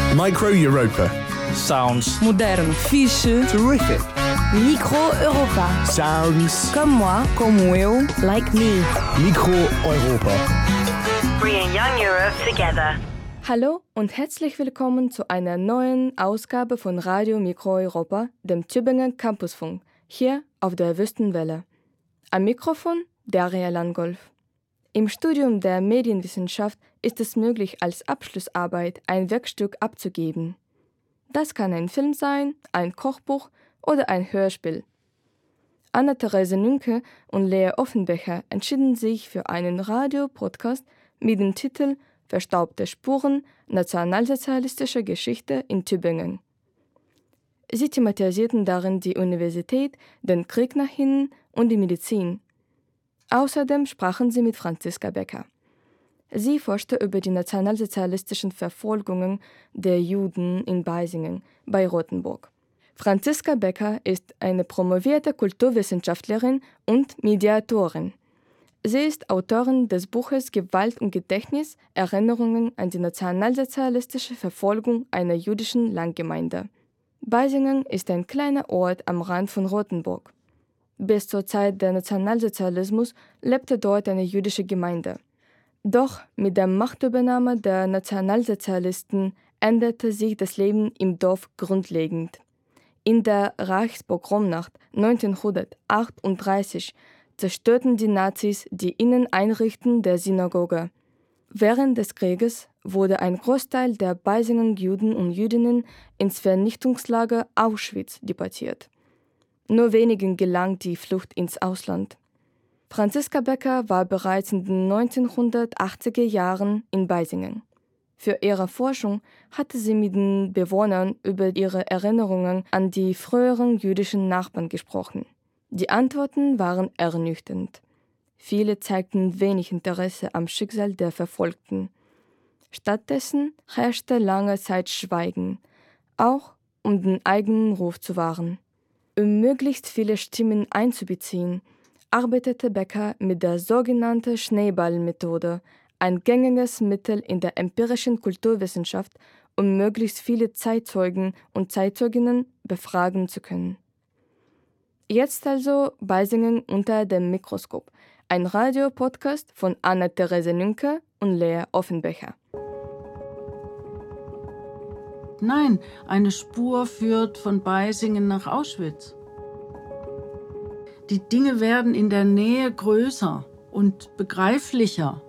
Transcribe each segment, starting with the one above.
Micro Europa. Sounds Moderno. Fixe. Terrific. Micro Europa. Sounds. Comme moi. Como eu. Like me. Micro Europa. Bringing young Europe together. Hallo und herzlich willkommen zu einer neuen Ausgabe von Radio Micro Europa, dem Tübingen Campusfunk, hier auf der Wüstenwelle. Am Mikrofon Daria Langolf. Im Studium der Medienwissenschaft ist es möglich, als Abschlussarbeit ein Werkstück abzugeben. Das kann ein Film sein, ein Kochbuch oder ein Hörspiel. Anna-Therese Nünke und Lea Offenbecher entschieden sich für einen Radiopodcast mit dem Titel Verstaubte Spuren nationalsozialistischer Geschichte in Tübingen. Sie thematisierten darin die Universität, den Krieg nach innen und die Medizin. Außerdem sprachen sie mit Franziska Becker. Sie forschte über die nationalsozialistischen Verfolgungen der Juden in Beisingen bei Rothenburg. Franziska Becker ist eine promovierte Kulturwissenschaftlerin und Mediatorin. Sie ist Autorin des Buches Gewalt und Gedächtnis – Erinnerungen an die nationalsozialistische Verfolgung einer jüdischen Landgemeinde. Beisingen ist ein kleiner Ort am Rand von Rothenburg. Bis zur Zeit des Nationalsozialismus lebte dort eine jüdische Gemeinde. Doch mit der Machtübernahme der Nationalsozialisten änderte sich das Leben im Dorf grundlegend. In der Reichspogromnacht 1938 zerstörten die Nazis die Inneneinrichtungen der Synagoge. Während des Krieges wurde ein Großteil der Beisingen Juden und Jüdinnen ins Vernichtungslager Auschwitz deportiert. Nur wenigen gelang die Flucht ins Ausland. Franziska Becker war bereits in den 1980er Jahren in Beisingen. Für ihre Forschung hatte sie mit den Bewohnern über ihre Erinnerungen an die früheren jüdischen Nachbarn gesprochen. Die Antworten waren ernüchternd. Viele zeigten wenig Interesse am Schicksal der Verfolgten. Stattdessen herrschte lange Zeit Schweigen, auch um den eigenen Ruf zu wahren. Um möglichst viele Stimmen einzubeziehen, arbeitete Becker mit der sogenannten Schneeballmethode, ein gängiges Mittel in der empirischen Kulturwissenschaft, um möglichst viele Zeitzeugen und Zeitzeuginnen befragen zu können. Jetzt also Beisingen unter dem Mikroskop, ein Radiopodcast von Anna-Therese Nünke und Lea Offenbecher. Nein, eine Spur führt von Beisingen nach Auschwitz. Die Dinge werden in der Nähe größer und begreiflicher.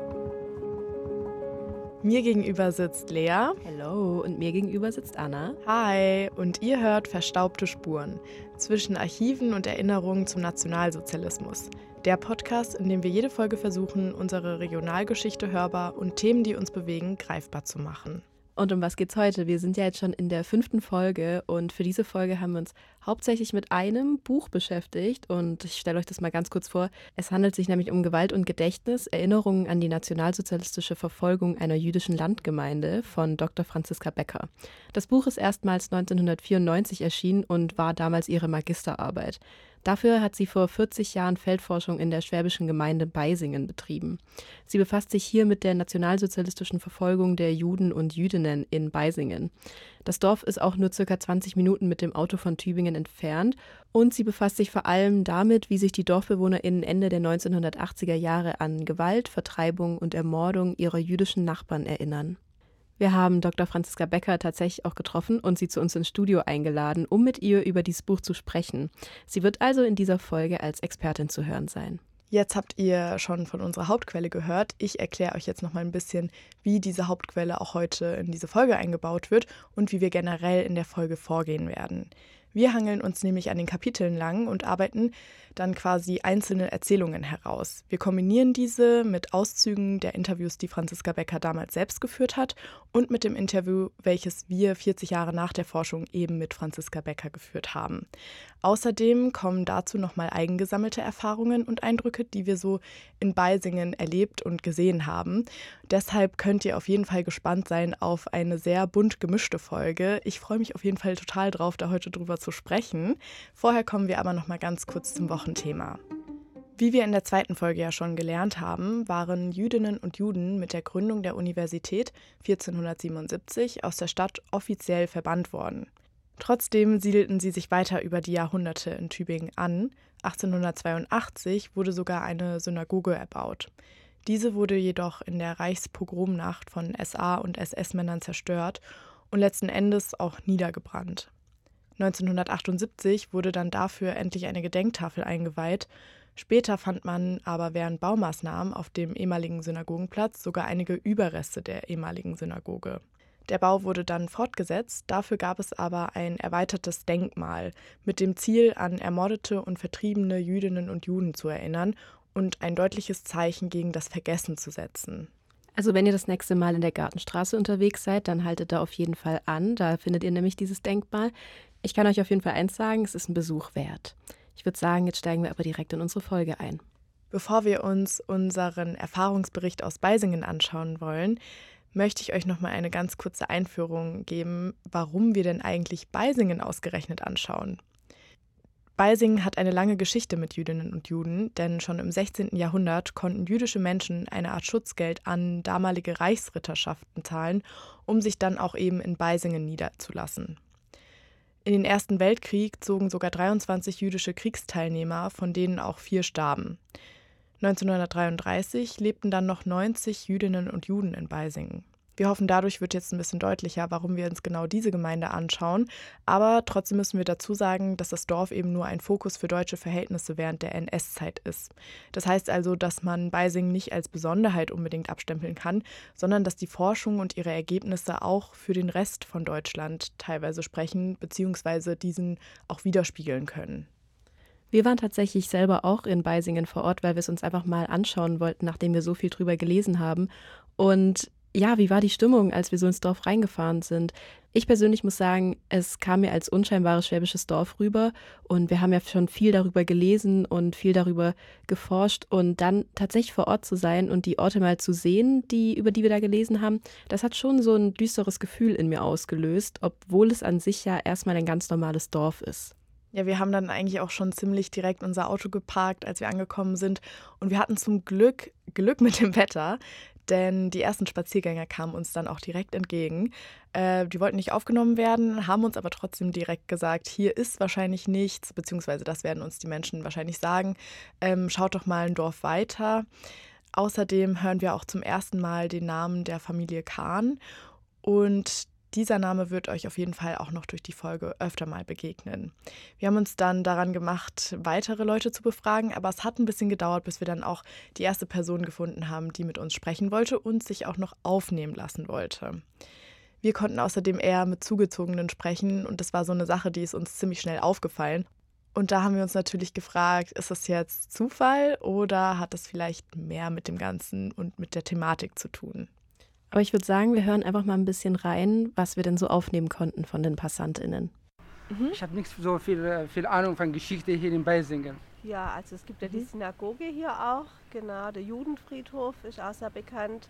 Mir gegenüber sitzt Lea. Hallo, und mir gegenüber sitzt Anna. Hi, und ihr hört Verstaubte Spuren zwischen Archiven und Erinnerungen zum Nationalsozialismus. Der Podcast, in dem wir jede Folge versuchen, unsere Regionalgeschichte hörbar und Themen, die uns bewegen, greifbar zu machen. Und um was geht's heute? Wir sind ja jetzt schon in der 5. Folge und für diese Folge haben wir uns hauptsächlich mit einem Buch beschäftigt und ich stelle euch das mal ganz kurz vor. Es handelt sich nämlich um Gewalt und Gedächtnis, Erinnerungen an die nationalsozialistische Verfolgung einer jüdischen Landgemeinde von Dr. Franziska Becker. Das Buch ist erstmals 1994 erschienen und war damals ihre Magisterarbeit. Dafür hat sie vor 40 Jahren Feldforschung in der schwäbischen Gemeinde Beisingen betrieben. Sie befasst sich hier mit der nationalsozialistischen Verfolgung der Juden und Jüdinnen in Beisingen. Das Dorf ist auch nur ca. 20 Minuten mit dem Auto von Tübingen entfernt und sie befasst sich vor allem damit, wie sich die DorfbewohnerInnen Ende der 1980er Jahre an Gewalt, Vertreibung und Ermordung ihrer jüdischen Nachbarn erinnern. Wir haben Dr. Franziska Becker tatsächlich auch getroffen und sie zu uns ins Studio eingeladen, um mit ihr über dieses Buch zu sprechen. Sie wird also in dieser Folge als Expertin zu hören sein. Jetzt habt ihr schon von unserer Hauptquelle gehört. Ich erkläre euch jetzt noch mal ein bisschen, wie diese Hauptquelle auch heute in diese Folge eingebaut wird und wie wir generell in der Folge vorgehen werden. Wir hangeln uns nämlich an den Kapiteln lang und arbeiten dann quasi einzelne Erzählungen heraus. Wir kombinieren diese mit Auszügen der Interviews, die Franziska Becker damals selbst geführt hat und mit dem Interview, welches wir 40 Jahre nach der Forschung eben mit Franziska Becker geführt haben. Außerdem kommen dazu nochmal eigengesammelte Erfahrungen und Eindrücke, die wir so in Beisingen erlebt und gesehen haben. Deshalb könnt ihr auf jeden Fall gespannt sein auf eine sehr bunt gemischte Folge. Ich freue mich auf jeden Fall total drauf, da heute drüber zu sprechen. Vorher kommen wir aber nochmal ganz kurz zum Wochenthema. Wie wir in der 2. Folge ja schon gelernt haben, waren Jüdinnen und Juden mit der Gründung der Universität 1477 aus der Stadt offiziell verbannt worden. Trotzdem siedelten sie sich weiter über die Jahrhunderte in Tübingen an. 1882 wurde sogar eine Synagoge erbaut. Diese wurde jedoch in der Reichspogromnacht von SA- und SS-Männern zerstört und letzten Endes auch niedergebrannt. 1978 wurde dann dafür endlich eine Gedenktafel eingeweiht. Später fand man aber während Baumaßnahmen auf dem ehemaligen Synagogenplatz sogar einige Überreste der ehemaligen Synagoge. Der Bau wurde dann fortgesetzt, dafür gab es aber ein erweitertes Denkmal mit dem Ziel, an ermordete und vertriebene Jüdinnen und Juden zu erinnern und ein deutliches Zeichen gegen das Vergessen zu setzen. Also wenn ihr das nächste Mal in der Gartenstraße unterwegs seid, dann haltet da auf jeden Fall an, da findet ihr nämlich dieses Denkmal. Ich kann euch auf jeden Fall eins sagen, es ist ein Besuch wert. Ich würde sagen, jetzt steigen wir aber direkt in unsere Folge ein. Bevor wir uns unseren Erfahrungsbericht aus Beisingen anschauen wollen, möchte ich euch noch mal eine ganz kurze Einführung geben, warum wir denn eigentlich Beisingen ausgerechnet anschauen. Beisingen hat eine lange Geschichte mit Jüdinnen und Juden, denn schon im 16. Jahrhundert konnten jüdische Menschen eine Art Schutzgeld an damalige Reichsritterschaften zahlen, um sich dann auch eben in Beisingen niederzulassen. In den Ersten Weltkrieg zogen sogar 23 jüdische Kriegsteilnehmer, von denen auch 4 starben. 1933 lebten dann noch 90 Jüdinnen und Juden in Beisingen. Wir hoffen, dadurch wird jetzt ein bisschen deutlicher, warum wir uns genau diese Gemeinde anschauen. Aber trotzdem müssen wir dazu sagen, dass das Dorf eben nur ein Fokus für deutsche Verhältnisse während der NS-Zeit ist. Das heißt also, dass man Beisingen nicht als Besonderheit unbedingt abstempeln kann, sondern dass die Forschung und ihre Ergebnisse auch für den Rest von Deutschland teilweise sprechen, beziehungsweise diesen auch widerspiegeln können. Wir waren tatsächlich selber auch in Beisingen vor Ort, weil wir es uns einfach mal anschauen wollten, nachdem wir so viel drüber gelesen haben. Und ja, wie war die Stimmung, als wir so ins Dorf reingefahren sind? Ich persönlich muss sagen, es kam mir als unscheinbares schwäbisches Dorf rüber und wir haben ja schon viel darüber gelesen und viel darüber geforscht und dann tatsächlich vor Ort zu sein und die Orte mal zu sehen, über die wir da gelesen haben, das hat schon so ein düsteres Gefühl in mir ausgelöst, obwohl es an sich ja erstmal ein ganz normales Dorf ist. Ja, wir haben dann eigentlich auch schon ziemlich direkt unser Auto geparkt, als wir angekommen sind. Und wir hatten zum Glück mit dem Wetter, denn die ersten Spaziergänger kamen uns dann auch direkt entgegen. Die wollten nicht aufgenommen werden, haben uns aber trotzdem direkt gesagt, hier ist wahrscheinlich nichts, beziehungsweise das werden uns die Menschen wahrscheinlich sagen. Schaut doch mal ein Dorf weiter. Außerdem hören wir auch zum ersten Mal den Namen der Familie Kahn und dieser Name wird euch auf jeden Fall auch noch durch die Folge öfter mal begegnen. Wir haben uns dann daran gemacht, weitere Leute zu befragen, aber es hat ein bisschen gedauert, bis wir dann auch die erste Person gefunden haben, die mit uns sprechen wollte und sich auch noch aufnehmen lassen wollte. Wir konnten außerdem eher mit Zugezogenen sprechen und das war so eine Sache, die ist uns ziemlich schnell aufgefallen. Und da haben wir uns natürlich gefragt, ist das jetzt Zufall oder hat das vielleicht mehr mit dem Ganzen und mit der Thematik zu tun? Aber ich würde sagen, wir hören einfach mal ein bisschen rein, was wir denn so aufnehmen konnten von den PassantInnen. Ich habe nicht so viel Ahnung von Geschichte hier in Beisingen. Ja, also es gibt ja die Synagoge hier auch, genau, der Judenfriedhof ist auch sehr bekannt.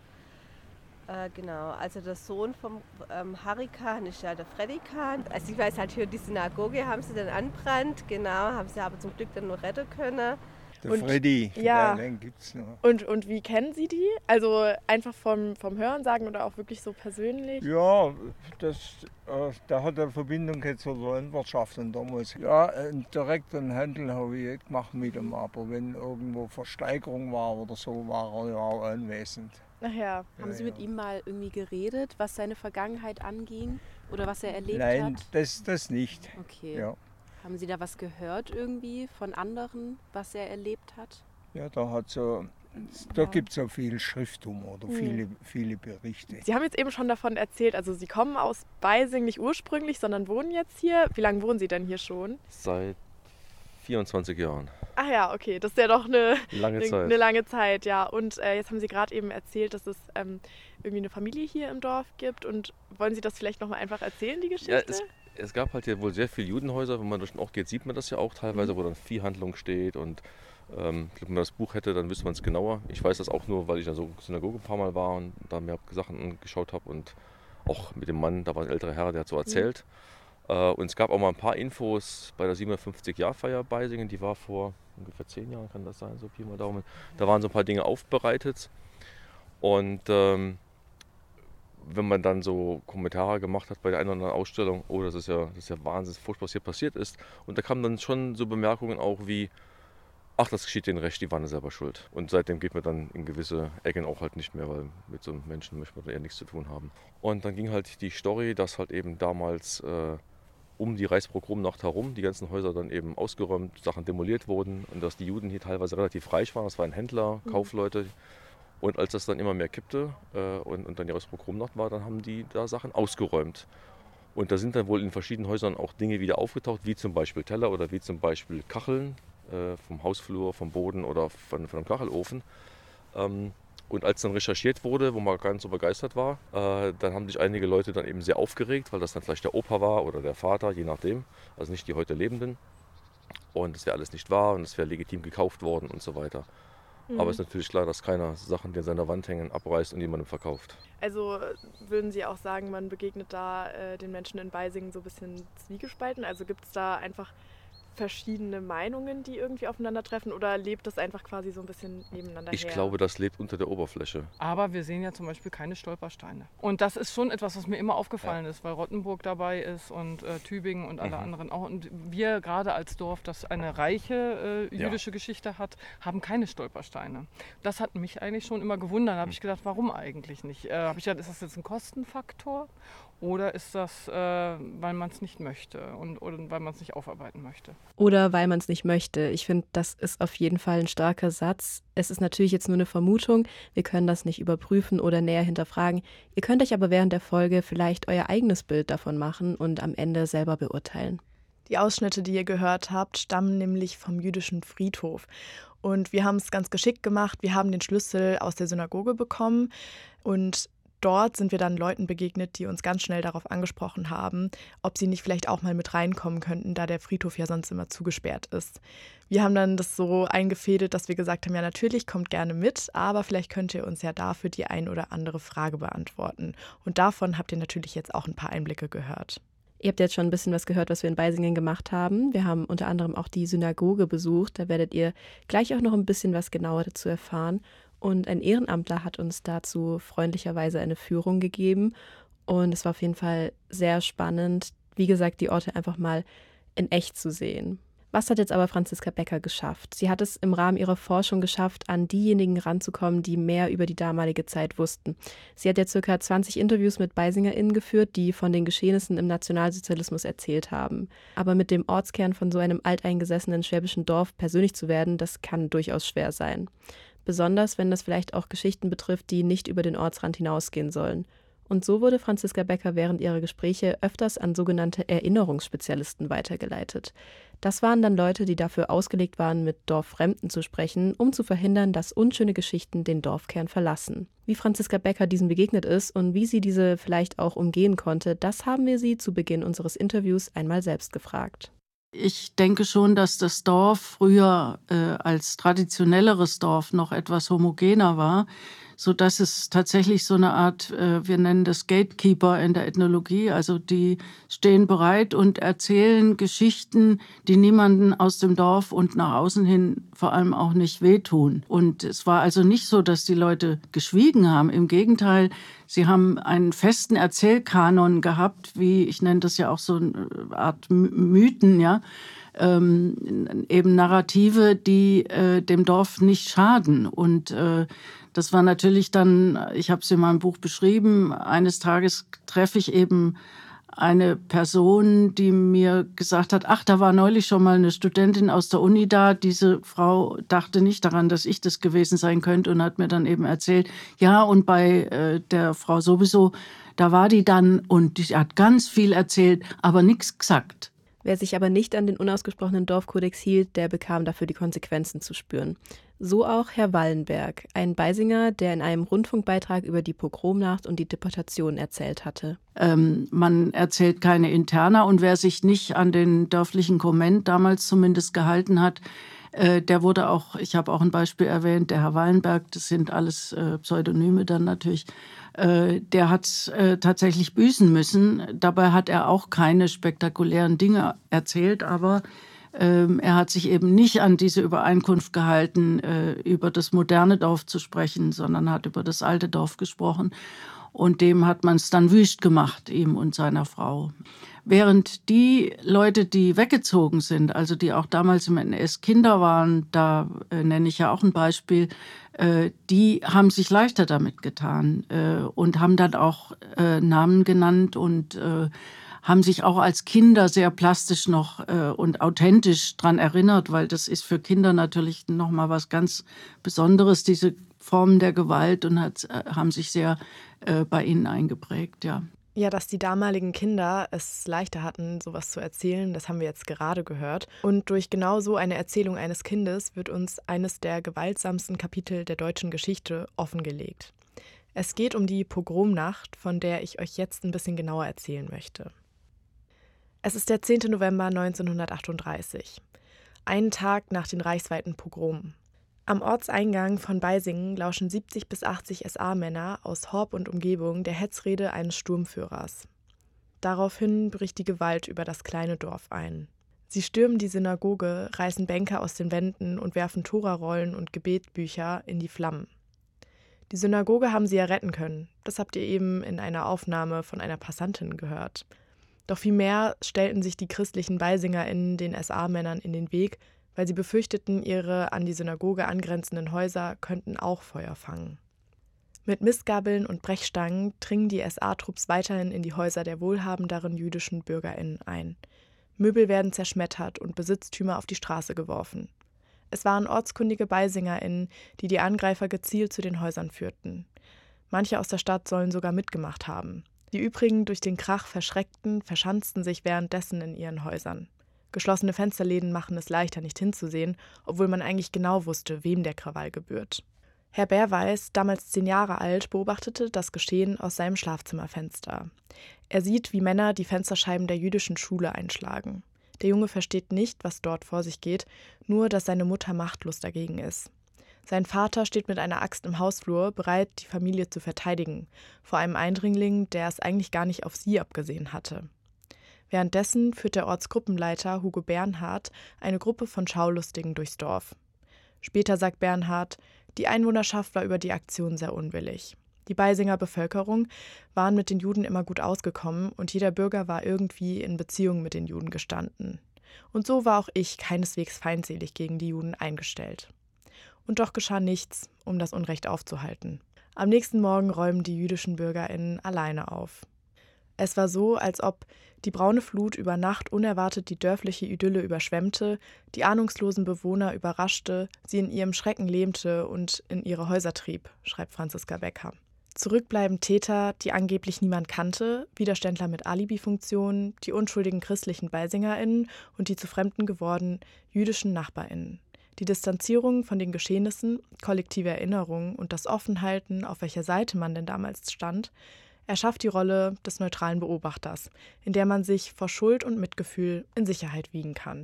Genau, also der Sohn vom Harry Kahn ist ja der Freddy Kahn. Also ich weiß halt, hier die Synagoge haben sie dann anbrannt, genau, haben sie aber zum Glück dann nur retten können. Der Freddy, ja. Den gibt's noch. Und wie kennen Sie die? Also einfach vom Hörensagen oder auch wirklich so persönlich? Ja, der hat eine Verbindung jetzt zur Landwirtschaft und damals. Ja, einen direkten Handel habe ich nicht gemacht mit ihm, aber wenn irgendwo Versteigerung war oder so, war er ja auch anwesend. Ach ja. Haben Sie mit ihm mal irgendwie geredet, was seine Vergangenheit anging oder was er erlebt hat? Nein, das nicht. Okay. Ja. Haben Sie da was gehört irgendwie von anderen, was er erlebt hat? Ja, da gibt es so viel Schrifttum oder viele Berichte. Sie haben jetzt eben schon davon erzählt, also Sie kommen aus Beisingen nicht ursprünglich, sondern wohnen jetzt hier. Wie lange wohnen Sie denn hier schon? Seit 24 Jahren. Ach ja, okay, das ist ja doch eine lange Zeit, ja. Und jetzt haben Sie gerade eben erzählt, dass es irgendwie eine Familie hier im Dorf gibt. Und wollen Sie das vielleicht nochmal einfach erzählen, die Geschichte? Ja, es gab halt hier wohl sehr viele Judenhäuser. Wenn man durch den Ort geht, sieht man das ja auch teilweise, wo dann Viehhandlung steht. Und wenn man das Buch hätte, dann wüsste man es genauer. Ich weiß das auch nur, weil ich in der Synagoge ein paar Mal war und da mir Sachen angeschaut habe. Und auch mit dem Mann, da war ein älterer Herr, der hat so erzählt. Und es gab auch mal ein paar Infos bei der 750-Jahr-Feier Beisingen. Die war vor ungefähr 10 Jahren kann das sein, so Pi mal Daumen. Da waren so ein paar Dinge aufbereitet und wenn man dann so Kommentare gemacht hat bei der einen oder anderen Ausstellung, oh, das ist ja wahnsinnig furchtbar, was hier passiert ist. Und da kamen dann schon so Bemerkungen auch wie, ach, das geschieht denen recht, die waren selber schuld. Und seitdem geht man dann in gewisse Ecken auch halt nicht mehr, weil mit so einem Menschen möchte man eher nichts zu tun haben. Und dann ging halt die Story, dass halt eben damals um die Reichspogromnacht herum die ganzen Häuser dann eben ausgeräumt, Sachen demoliert wurden und dass die Juden hier teilweise relativ reich waren. Das waren Händler, Kaufleute. Und als das dann immer mehr kippte und dann die Reichspogromnacht war, dann haben die da Sachen ausgeräumt. Und da sind dann wohl in verschiedenen Häusern auch Dinge wieder aufgetaucht, wie zum Beispiel Teller oder wie zum Beispiel Kacheln vom Hausflur, vom Boden oder von einem Kachelofen. Und als dann recherchiert wurde, wo man gar nicht so begeistert war, dann haben sich einige Leute dann eben sehr aufgeregt, weil das dann vielleicht der Opa war oder der Vater, je nachdem, also nicht die heute Lebenden. Und es wäre alles nicht wahr und es wäre legitim gekauft worden und so weiter. Aber es ist natürlich klar, dass keiner Sachen, die an seiner Wand hängen, abreißt und jemandem verkauft. Also würden Sie auch sagen, man begegnet da den Menschen in Beisingen so ein bisschen zwiegespalten? Also gibt es da einfach verschiedene Meinungen, die irgendwie aufeinandertreffen, oder lebt das einfach quasi so ein bisschen nebeneinander her? Ich glaube, das lebt unter der Oberfläche. Aber wir sehen ja zum Beispiel keine Stolpersteine. Und das ist schon etwas, was mir immer aufgefallen ist, weil Rottenburg dabei ist und Tübingen und alle anderen auch. Und wir gerade als Dorf, das eine reiche jüdische Geschichte hat, haben keine Stolpersteine. Das hat mich eigentlich schon immer gewundert. Da habe ich gedacht, warum eigentlich nicht? Habe ich gedacht, ist das jetzt ein Kostenfaktor? Oder ist das, weil man es nicht möchte oder weil man es nicht aufarbeiten möchte? Oder weil man es nicht möchte. Ich finde, das ist auf jeden Fall ein starker Satz. Es ist natürlich jetzt nur eine Vermutung. Wir können das nicht überprüfen oder näher hinterfragen. Ihr könnt euch aber während der Folge vielleicht euer eigenes Bild davon machen und am Ende selber beurteilen. Die Ausschnitte, die ihr gehört habt, stammen nämlich vom jüdischen Friedhof. Und wir haben es ganz geschickt gemacht. Wir haben den Schlüssel aus der Synagoge bekommen und dort sind wir dann Leuten begegnet, die uns ganz schnell darauf angesprochen haben, ob sie nicht vielleicht auch mal mit reinkommen könnten, da der Friedhof ja sonst immer zugesperrt ist. Wir haben dann das so eingefädelt, dass wir gesagt haben, ja natürlich, kommt gerne mit, aber vielleicht könnt ihr uns ja dafür die ein oder andere Frage beantworten. Und davon habt ihr natürlich jetzt auch ein paar Einblicke gehört. Ihr habt jetzt schon ein bisschen was gehört, was wir in Beisingen gemacht haben. Wir haben unter anderem auch die Synagoge besucht. Da werdet ihr gleich auch noch ein bisschen was genauer dazu erfahren. Und ein Ehrenamtler hat uns dazu freundlicherweise eine Führung gegeben. Und es war auf jeden Fall sehr spannend, wie gesagt, die Orte einfach mal in echt zu sehen. Was hat jetzt aber Franziska Becker geschafft? Sie hat es im Rahmen ihrer Forschung geschafft, an diejenigen ranzukommen, die mehr über die damalige Zeit wussten. Sie hat jetzt ca. 20 Interviews mit BeisingerInnen geführt, die von den Geschehnissen im Nationalsozialismus erzählt haben. Aber mit dem Ortskern von so einem alteingesessenen schwäbischen Dorf persönlich zu werden, das kann durchaus schwer sein. Besonders, wenn das vielleicht auch Geschichten betrifft, die nicht über den Ortsrand hinausgehen sollen. Und so wurde Franziska Becker während ihrer Gespräche öfters an sogenannte Erinnerungsspezialisten weitergeleitet. Das waren dann Leute, die dafür ausgelegt waren, mit Dorffremden zu sprechen, um zu verhindern, dass unschöne Geschichten den Dorfkern verlassen. Wie Franziska Becker diesem begegnet ist und wie sie diese vielleicht auch umgehen konnte, das haben wir sie zu Beginn unseres Interviews einmal selbst gefragt. Ich denke schon, dass das Dorf früher als traditionelleres Dorf noch etwas homogener war, sodass es tatsächlich so eine Art, wir nennen das Gatekeeper in der Ethnologie, also die stehen bereit und erzählen Geschichten, die niemanden aus dem Dorf und nach außen hin vor allem auch nicht wehtun. Und es war also nicht so, dass die Leute geschwiegen haben. Im Gegenteil, sie haben einen festen Erzählkanon gehabt, wie, ich nenne das ja auch so eine Art Mythen, ja, eben Narrative, die dem Dorf nicht schaden. Und das war natürlich dann, ich habe es in meinem Buch beschrieben, eines Tages treffe ich eben eine Person, die mir gesagt hat, ach, da war neulich schon mal eine Studentin aus der Uni da. Diese Frau dachte nicht daran, dass ich das gewesen sein könnte und hat mir dann eben erzählt, ja, und bei der Frau sowieso, da war die dann und die hat ganz viel erzählt, aber nichts gesagt. Wer sich aber nicht an den unausgesprochenen Dorfkodex hielt, der bekam dafür die Konsequenzen zu spüren. So auch Herr Wallenberg, ein Beisinger, der in einem Rundfunkbeitrag über die Pogromnacht und die Deportation erzählt hatte. Man erzählt keine Interna und wer sich nicht an den dörflichen Komment damals zumindest gehalten hat, der wurde auch, ich habe auch ein Beispiel erwähnt, der Herr Wallenberg, das sind alles Pseudonyme dann natürlich, der hat tatsächlich büßen müssen. Dabei hat er auch keine spektakulären Dinge erzählt, aber Er hat sich eben nicht an diese Übereinkunft gehalten, über das moderne Dorf zu sprechen, sondern hat über das alte Dorf gesprochen. Und dem hat man es dann wüst gemacht, ihm und seiner Frau. Während die Leute, die weggezogen sind, also die auch damals im NS Kinder waren, da nenne ich ja auch ein Beispiel, die haben sich leichter damit getan und haben dann auch Namen genannt und haben sich auch als Kinder sehr plastisch noch und authentisch dran erinnert, weil das ist für Kinder natürlich nochmal was ganz Besonderes, diese Formen der Gewalt, und haben sich sehr bei ihnen eingeprägt, ja. Ja, dass die damaligen Kinder es leichter hatten, sowas zu erzählen, das haben wir jetzt gerade gehört. Und durch genau so eine Erzählung eines Kindes wird uns eines der gewaltsamsten Kapitel der deutschen Geschichte offengelegt. Es geht um die Pogromnacht, von der ich euch jetzt ein bisschen genauer erzählen möchte. Es ist der 10. November 1938, einen Tag nach den reichsweiten Pogromen. Am Ortseingang von Beisingen lauschen 70 bis 80 SA-Männer aus Horb und Umgebung der Hetzrede eines Sturmführers. Daraufhin bricht die Gewalt über das kleine Dorf ein. Sie stürmen die Synagoge, reißen Bänke aus den Wänden und werfen Torarollen und Gebetbücher in die Flammen. Die Synagoge haben sie ja retten können, das habt ihr eben in einer Aufnahme von einer Passantin gehört. Doch vielmehr stellten sich die christlichen BeisingerInnen den SA-Männern in den Weg, weil sie befürchteten, ihre an die Synagoge angrenzenden Häuser könnten auch Feuer fangen. Mit Mistgabeln und Brechstangen dringen die SA-Trupps weiterhin in die Häuser der wohlhabenderen jüdischen BürgerInnen ein. Möbel werden zerschmettert und Besitztümer auf die Straße geworfen. Es waren ortskundige BeisingerInnen, die die Angreifer gezielt zu den Häusern führten. Manche aus der Stadt sollen sogar mitgemacht haben. Die übrigen durch den Krach Verschreckten verschanzten sich währenddessen in ihren Häusern. Geschlossene Fensterläden machen es leichter, nicht hinzusehen, obwohl man eigentlich genau wusste, wem der Krawall gebührt. Herr Bärweis, damals 10 Jahre alt, beobachtete das Geschehen aus seinem Schlafzimmerfenster. Er sieht, wie Männer die Fensterscheiben der jüdischen Schule einschlagen. Der Junge versteht nicht, was dort vor sich geht, nur, dass seine Mutter machtlos dagegen ist. Sein Vater steht mit einer Axt im Hausflur, bereit, die Familie zu verteidigen, vor einem Eindringling, der es eigentlich gar nicht auf sie abgesehen hatte. Währenddessen führt der Ortsgruppenleiter Hugo Bernhard eine Gruppe von Schaulustigen durchs Dorf. Später sagt Bernhard, die Einwohnerschaft war über die Aktion sehr unwillig. Die Beisinger Bevölkerung waren mit den Juden immer gut ausgekommen und jeder Bürger war irgendwie in Beziehung mit den Juden gestanden. Und so war auch ich keineswegs feindselig gegen die Juden eingestellt. Und doch geschah nichts, um das Unrecht aufzuhalten. Am nächsten Morgen räumen die jüdischen BürgerInnen alleine auf. Es war so, als ob die braune Flut über Nacht unerwartet die dörfliche Idylle überschwemmte, die ahnungslosen Bewohner überraschte, sie in ihrem Schrecken lähmte und in ihre Häuser trieb, schreibt Franziska Becker. Zurück bleiben Täter, die angeblich niemand kannte, Widerständler mit Alibi-Funktionen, die unschuldigen christlichen BeisingerInnen und die zu Fremden gewordenen jüdischen NachbarInnen. Die Distanzierung von den Geschehnissen, kollektive Erinnerung und das Offenhalten, auf welcher Seite man denn damals stand, erschafft die Rolle des neutralen Beobachters, in der man sich vor Schuld und Mitgefühl in Sicherheit wiegen kann.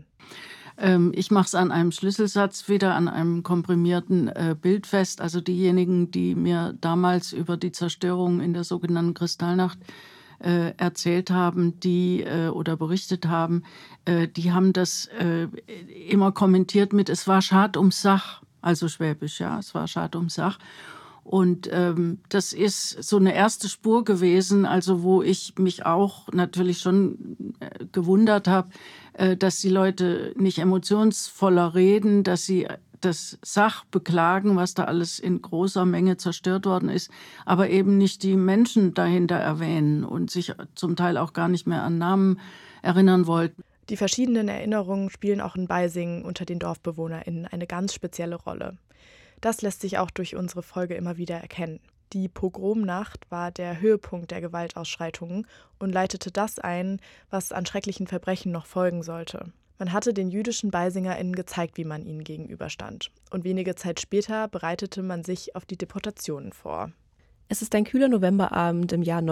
Ich mache es an einem Schlüsselsatz, wieder an einem komprimierten Bild fest. Also diejenigen, die mir damals über die Zerstörung in der sogenannten Kristallnacht erzählt haben, oder berichtet haben, die haben das immer kommentiert mit, es war schad ums Sach, also Schwäbisch, ja, es war schad ums Sach. Und das ist so eine erste Spur gewesen, also wo ich mich auch natürlich schon gewundert habe, dass die Leute nicht emotionsvoller reden, dass sie das Sach beklagen, was da alles in großer Menge zerstört worden ist, aber eben nicht die Menschen dahinter erwähnen und sich zum Teil auch gar nicht mehr an Namen erinnern wollten. Die verschiedenen Erinnerungen spielen auch in Beisingen unter den DorfbewohnerInnen eine ganz spezielle Rolle. Das lässt sich auch durch unsere Folge immer wieder erkennen. Die Pogromnacht war der Höhepunkt der Gewaltausschreitungen und leitete das ein, was an schrecklichen Verbrechen noch folgen sollte. Man hatte den jüdischen BeisingerInnen gezeigt, wie man ihnen gegenüberstand. Und wenige Zeit später bereitete man sich auf die Deportationen vor. Es ist ein kühler Novemberabend im Jahr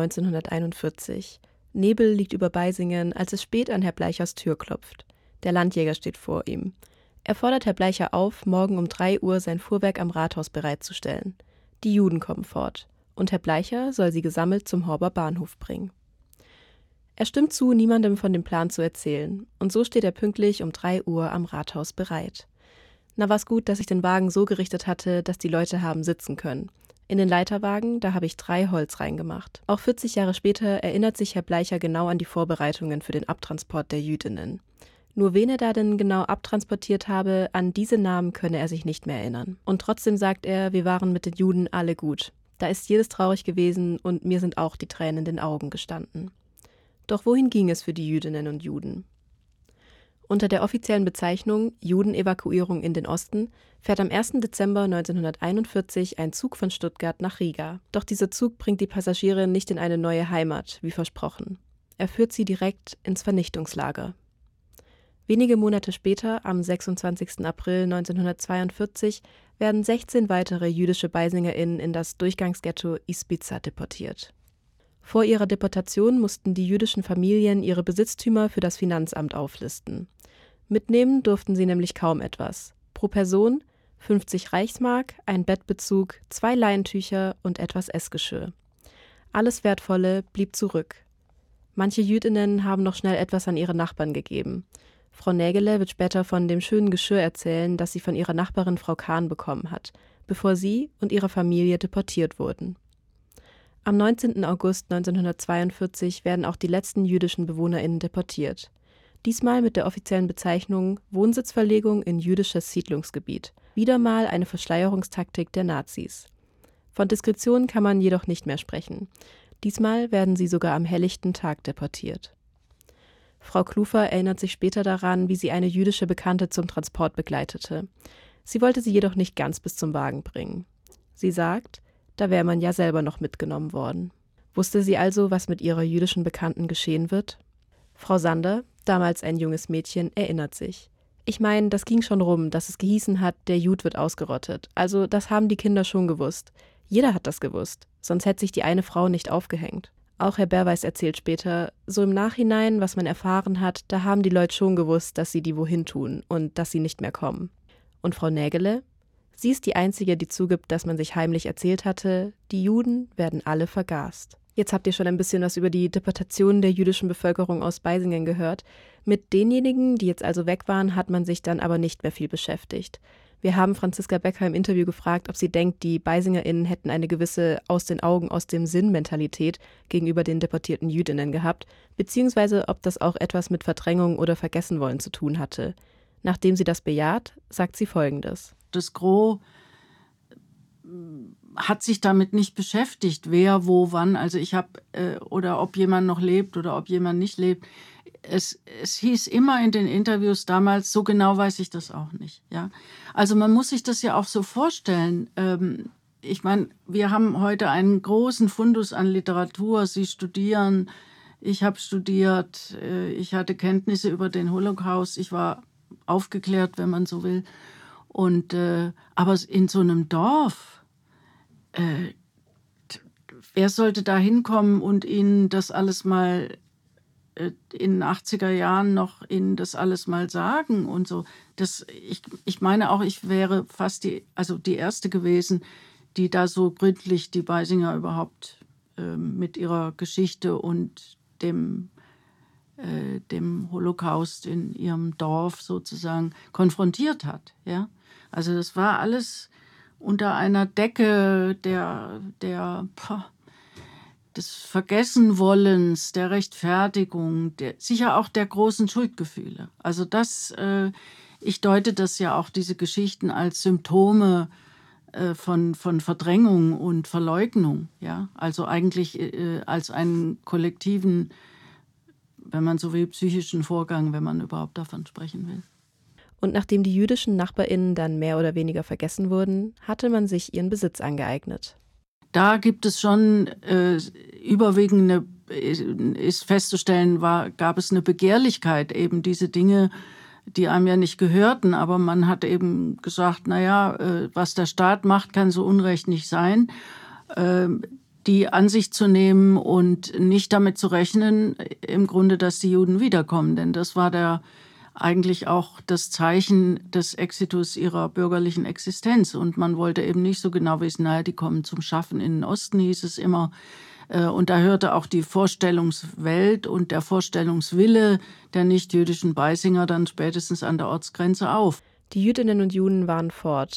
1941. Nebel liegt über Beisingen, als es spät an Herr Bleichers Tür klopft. Der Landjäger steht vor ihm. Er fordert Herr Bleicher auf, morgen um 3 Uhr sein Fuhrwerk am Rathaus bereitzustellen. Die Juden kommen fort und Herr Bleicher soll sie gesammelt zum Horber Bahnhof bringen. Er stimmt zu, niemandem von dem Plan zu erzählen. Und so steht er pünktlich um 3 Uhr am Rathaus bereit. Na, war's gut, dass ich den Wagen so gerichtet hatte, dass die Leute haben sitzen können. In den Leiterwagen, da habe ich 3 Holz reingemacht. Auch 40 Jahre später erinnert sich Herr Bleicher genau an die Vorbereitungen für den Abtransport der Jüdinnen. Nur wen er da denn genau abtransportiert habe, an diese Namen könne er sich nicht mehr erinnern. Und trotzdem sagt er, wir waren mit den Juden alle gut. Da ist jedes traurig gewesen und mir sind auch die Tränen in den Augen gestanden. Doch wohin ging es für die Jüdinnen und Juden? Unter der offiziellen Bezeichnung Judenevakuierung in den Osten fährt am 1. Dezember 1941 ein Zug von Stuttgart nach Riga. Doch dieser Zug bringt die Passagiere nicht in eine neue Heimat, wie versprochen. Er führt sie direkt ins Vernichtungslager. Wenige Monate später, am 26. April 1942, werden 16 weitere jüdische BeisingerInnen in das Durchgangsghetto Ispica deportiert. Vor ihrer Deportation mussten die jüdischen Familien ihre Besitztümer für das Finanzamt auflisten. Mitnehmen durften sie nämlich kaum etwas. Pro Person 50 Reichsmark, ein Bettbezug, 2 Leintücher und etwas Essgeschirr. Alles Wertvolle blieb zurück. Manche Jüdinnen haben noch schnell etwas an ihre Nachbarn gegeben. Frau Nägele wird später von dem schönen Geschirr erzählen, das sie von ihrer Nachbarin Frau Kahn bekommen hat, bevor sie und ihre Familie deportiert wurden. Am 19. August 1942 werden auch die letzten jüdischen BewohnerInnen deportiert. Diesmal mit der offiziellen Bezeichnung Wohnsitzverlegung in jüdisches Siedlungsgebiet. Wieder mal eine Verschleierungstaktik der Nazis. Von Diskretion kann man jedoch nicht mehr sprechen. Diesmal werden sie sogar am helllichten Tag deportiert. Frau Klufer erinnert sich später daran, wie sie eine jüdische Bekannte zum Transport begleitete. Sie wollte sie jedoch nicht ganz bis zum Wagen bringen. Sie sagt, da wäre man ja selber noch mitgenommen worden. Wusste sie also, was mit ihrer jüdischen Bekannten geschehen wird? Frau Sander, damals ein junges Mädchen, erinnert sich. Ich meine, das ging schon rum, dass es gehießen hat, der Jud wird ausgerottet. Also das haben die Kinder schon gewusst. Jeder hat das gewusst, sonst hätte sich die eine Frau nicht aufgehängt. Auch Herr Berweis erzählt später, so im Nachhinein, was man erfahren hat, da haben die Leute schon gewusst, dass sie die wohin tun und dass sie nicht mehr kommen. Und Frau Nägele? Sie ist die Einzige, die zugibt, dass man sich heimlich erzählt hatte, die Juden werden alle vergast. Jetzt habt ihr schon ein bisschen was über die Deportation der jüdischen Bevölkerung aus Beisingen gehört. Mit denjenigen, die jetzt also weg waren, hat man sich dann aber nicht mehr viel beschäftigt. Wir haben Franziska Becker im Interview gefragt, ob sie denkt, die BeisingerInnen hätten eine gewisse aus den Augen, aus dem Sinn-Mentalität gegenüber den deportierten Jüdinnen gehabt, beziehungsweise ob das auch etwas mit Verdrängung oder Vergessenwollen zu tun hatte. Nachdem sie das bejaht, sagt sie Folgendes. Das Gros hat sich damit nicht beschäftigt, wer, wo, wann. Also ich habe, oder ob jemand noch lebt oder ob jemand nicht lebt. Es hieß immer in den Interviews damals, so genau weiß ich das auch nicht. Ja? Also man muss sich das ja auch so vorstellen. Ich meine, wir haben heute einen großen Fundus an Literatur. Sie studieren, ich habe studiert, ich hatte Kenntnisse über den Holocaust. Ich war aufgeklärt, wenn man so will. Und, aber in so einem Dorf, wer sollte da hinkommen und ihnen das alles mal in den 80er Jahren noch ihnen das alles mal sagen und so. Ich meine auch, ich wäre fast die Erste gewesen, die da so gründlich die Beisinger überhaupt mit ihrer Geschichte und dem Holocaust in ihrem Dorf sozusagen konfrontiert hat. Ja? Also das war alles unter einer Decke des Vergessenwollens, der Rechtfertigung, sicher auch der großen Schuldgefühle. Also ich deute das ja auch, diese Geschichten, als Symptome von Verdrängung und Verleugnung. Ja? Also eigentlich als einen kollektiven, wenn man so will, psychischen Vorgang, wenn man überhaupt davon sprechen will. Und nachdem die jüdischen NachbarInnen dann mehr oder weniger vergessen wurden, hatte man sich ihren Besitz angeeignet. Da gibt es schon überwiegend ist festzustellen, gab es eine Begehrlichkeit, eben diese Dinge, die einem ja nicht gehörten, aber man hat eben gesagt, naja, was der Staat macht, kann so Unrecht nicht sein, die an sich zu nehmen und nicht damit zu rechnen, im Grunde, dass die Juden wiederkommen, denn das war eigentlich auch das Zeichen des Exitus ihrer bürgerlichen Existenz. Und man wollte eben nicht so genau wissen, naja, die kommen zum Schaffen in den Osten, hieß es immer. Und da hörte auch die Vorstellungswelt und der Vorstellungswille der nicht-jüdischen Beisinger dann spätestens an der Ortsgrenze auf. Die Jüdinnen und Juden waren fort.